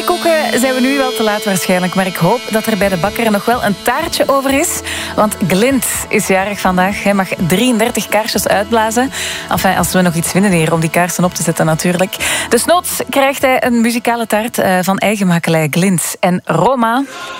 Koffiekoeken zijn we nu wel te laat waarschijnlijk, maar ik hoop dat er bij de bakker nog wel een taartje over is. Want Glint is jarig vandaag. Hij mag 33 kaarsjes uitblazen. Enfin, als we nog iets vinden hier om die kaarsen op te zetten natuurlijk. Desnoods krijgt hij een muzikale taart van eigen makelij Glint. En Roma...